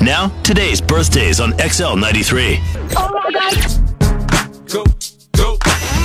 Now, today's birthdays on XL93. Oh my God. Go, go.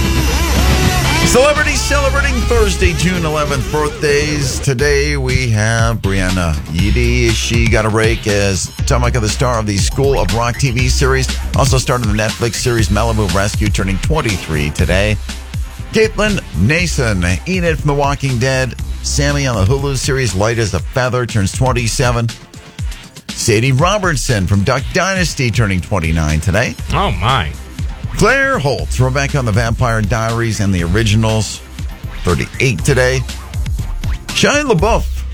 Celebrities celebrating Thursday, June 11th birthdays. Today we have Brianna Yeedy. She got a break as Tamika, the star of the School of Rock TV series. Also starred in the Netflix series Malibu Rescue, turning 23 today. Caitlin Nason, Enid from The Walking Dead. Sammy on the Hulu series Light as a Feather, turns 27. Sadie Robertson from Duck Dynasty, turning 29 today. Oh, my. Claire Holt, Rebecca on the Vampire Diaries and the Originals, 38 today. Shia LaBeouf.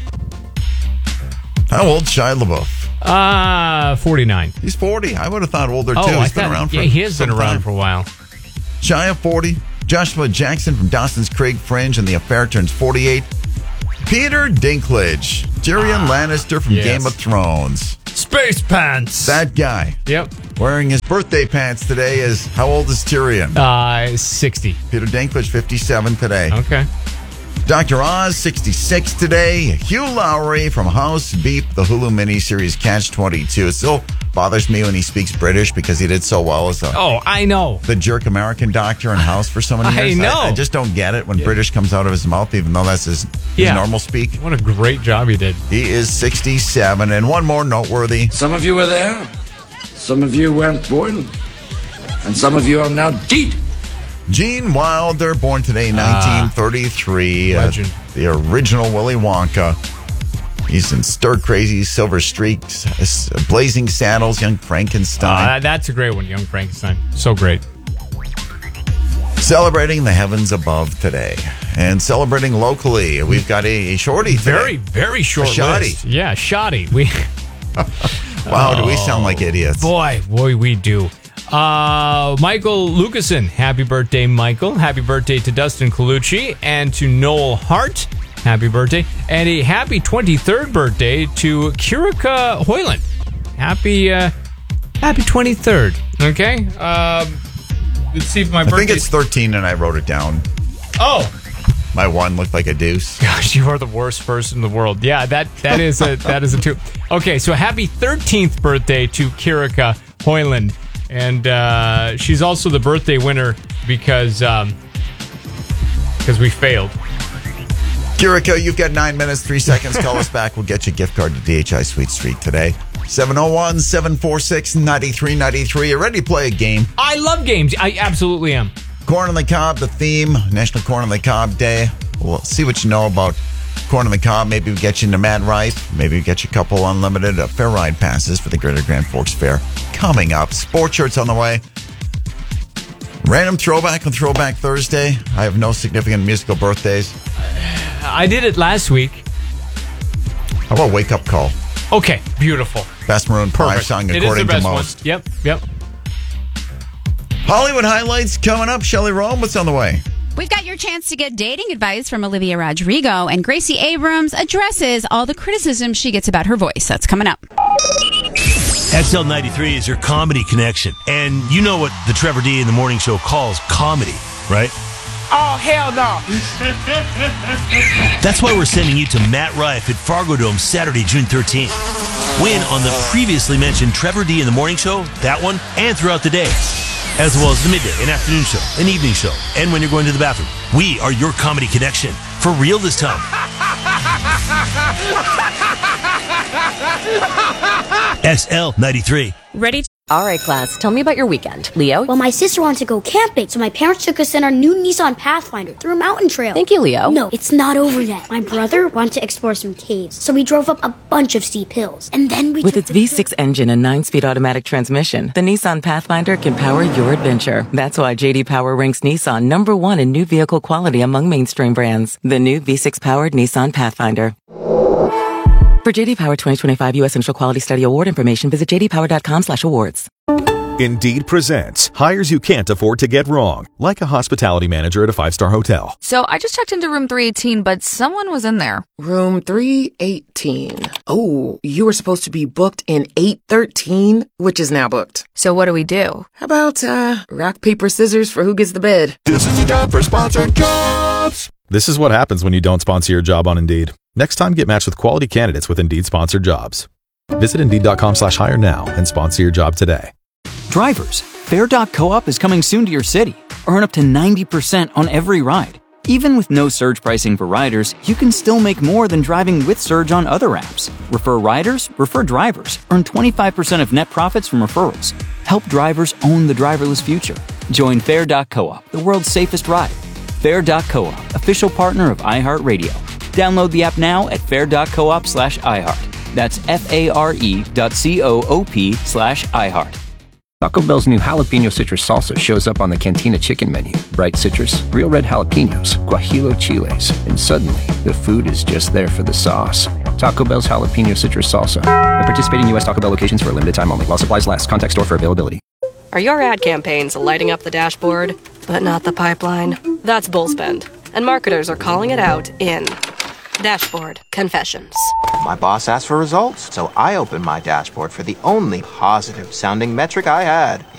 How old Shia LaBeouf? 49. He's 40. I would have thought older, too. Oh, He's been around for he has been some around time. for a while. Shia, 40. Joshua Jackson from Dawson's Creek, Fringe, and The Affair turns 48. Peter Dinklage, Tyrion Lannister from yes. Game of Thrones. Space pants. That guy. Yep. Wearing his birthday pants today is, how old is Tyrion? 60. Peter Dinklage, 57 today. Okay. Dr. Oz, 66 today. Hugh Lowry from House Beep, the Hulu miniseries Catch 22. It still bothers me when he speaks British because he did so well as I know. the jerk American doctor in House for so many years. I know. I just don't get it when British comes out of his mouth, even though that's his normal speak. What a great job he did. He is 67. And one more noteworthy. Some of you were there, some of you weren't born, and some of you are now dead. Gene Wilder, born today, 1933. Legend. The original Willy Wonka. He's in Stir Crazy, Silver Streaks, Blazing Saddles, Young Frankenstein. That's a great one, Young Frankenstein. So great. Celebrating the heavens above today. And celebrating locally, we've got a shorty today. Very, very short shoddy. list. Yeah, shoddy. Wow, do we sound like idiots? Boy, we do. Michael Lucasen, happy birthday, Michael. Happy birthday to Dustin Colucci and to Noel Hart. Happy birthday. And a happy 23rd birthday to Kirika Hoyland. Happy 23rd. Okay? Let's see if my birthday... I think it's 13 and I wrote it down. Oh! My one looked like a deuce. Gosh, you are the worst person in the world. Yeah, that is a 2. Okay, so happy 13th birthday to Kirika Hoyland. And she's also the birthday winner because we failed. Kirika, you've got 9 minutes, 3 seconds. Call us back. We'll get you a gift card to DHI Sweet Street today. 701-746-9393. You ready to play a game? I love games. I absolutely am. Corn on the Cob, the theme, National Corn on the Cob Day. We'll see what you know about Corn on the Cob. Maybe we get you into Mad Rife. Maybe we get you a couple unlimited fair ride passes for the Greater Grand Forks Fair. Coming up, sports shirts on the way. Random throwback on Throwback Thursday. I have no significant musical birthdays. I did it last week. How about Wake Up Call? Okay, beautiful. Best Maroon 5 Perfect. song It according is the best to most. one. Yep. Hollywood highlights coming up. Shelley Rome, what's on the way? We've got your chance to get dating advice from Olivia Rodrigo, and Gracie Abrams addresses all the criticism she gets about her voice. That's coming up. XL93 is your comedy connection. And you know what the Trevor D in the Morning Show calls comedy, right? Oh, hell no. That's why we're sending you to Matt Rife at Fargo Dome Saturday, June 13th. Win on the previously mentioned Trevor D in the Morning Show, that one, and throughout the day, as well as the midday and afternoon show, an evening show, and when you're going to the bathroom. We are your comedy connection. For real this time. XL93. Ready? All right, class. Tell me about your weekend. Leo? Well, my sister wanted to go camping, so my parents took us in our new Nissan Pathfinder through a mountain trail. Thank you, Leo. No, it's not over yet. My brother wanted to explore some caves, so we drove up a bunch of steep hills. And then we... With its V6 engine and 9-speed automatic transmission, the Nissan Pathfinder can power your adventure. That's why J.D. Power ranks Nissan number 1 in new vehicle quality among mainstream brands. The new V6-powered Nissan Pathfinder. For J.D. Power 2025 U.S. Initial Quality Study Award information, visit jdpower.com/awards. Indeed presents hires you can't afford to get wrong, like a hospitality manager at a 5-star hotel. So I just checked into room 318, but someone was in there. Room 318. Oh, you were supposed to be booked in 813, which is now booked. So what do we do? How about, rock, paper, scissors for who gets the bid? This is a job for sponsored jobs. This is what happens when you don't sponsor your job on Indeed. Next time, get matched with quality candidates with Indeed sponsored jobs. Visit Indeed.com/hire now and sponsor your job today. Drivers, Fair.coop is coming soon to your city. Earn up to 90% on every ride. Even with no surge pricing for riders, you can still make more than driving with Surge on other apps. Refer riders, refer drivers. Earn 25% of net profits from referrals. Help drivers own the driverless future. Join Fair.coop, the world's safest ride. Fair.coop, official partner of iHeartRadio. Download the app now at fair.coop/iHeart. That's FARE.coop/iHeart. Taco Bell's new jalapeno citrus salsa shows up on the Cantina chicken menu. Bright citrus, real red jalapenos, guajillo chiles, and suddenly the food is just there for the sauce. Taco Bell's jalapeno citrus salsa. At participating U.S. Taco Bell locations for a limited time only. While supplies last. Contact store for availability. Are your ad campaigns lighting up the dashboard, but not the pipeline? That's Bullspend, and marketers are calling it out in Dashboard Confessions. My boss asked for results, so I opened my dashboard for the only positive-sounding metric I had.